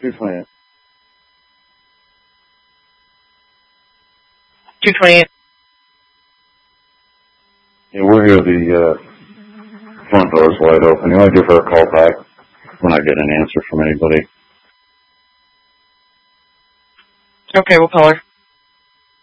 228. 228. Yeah, we're here. The front door's wide open. You want to give her a call back when I get an answer from anybody? Okay, we'll call her.